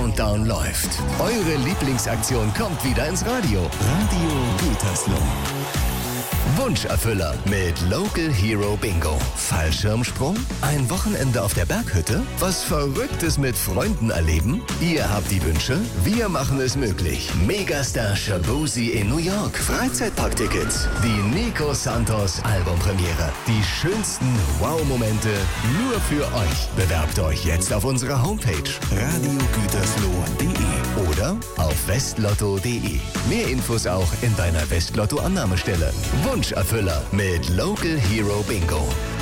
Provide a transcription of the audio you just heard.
Countdown läuft. Eure Lieblingsaktion kommt wieder ins Radio. Radio Gütersloh. Wunscherfüller mit Local Hero Bingo. Fallschirmsprung? Ein Wochenende auf der Berghütte? Was Verrücktes mit Freunden erleben? Ihr habt die Wünsche, wir machen es möglich. Megastar Shaboozey in New York. Freizeitparktickets. Die Nico Santos Albumpremiere. Die schönsten Wow-Momente nur für euch. Bewerbt euch jetzt auf unserer Homepage radiogütersloh.de oder auf westlotto.de. Mehr Infos auch in deiner Westlotto-Annahmestelle. Wunscherfüller mit Local Hero Bingo.